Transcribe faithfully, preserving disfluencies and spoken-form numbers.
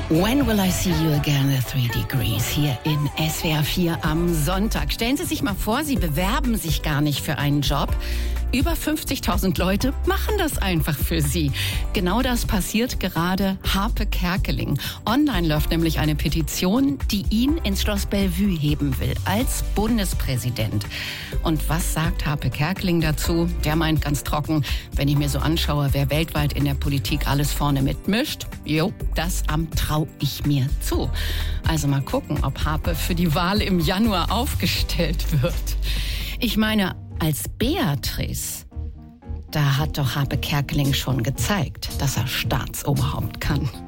When will I see you again at three degrees hier in S W R vier am Sonntag. Stellen Sie sich mal vor, Sie bewerben sich gar nicht für einen Job. Über fünfzigtausend Leute machen das einfach für Sie. Genau das passiert gerade Harpe Kerkeling. Online läuft nämlich eine Petition, die ihn ins Schloss Bellevue heben will, als Bundespräsident. Und was sagt Harpe Kerkeling dazu? Der meint ganz trocken, wenn ich mir so anschaue, wer weltweit in der Politik alles vorne mitmischt, jo, das Amt traue ich mir zu. Also mal gucken, ob Harpe für die Wahl im Januar aufgestellt wird. Ich meine, als Beatrice, da hat doch Harpe Kerkeling schon gezeigt, dass er Staatsoberhaupt kann.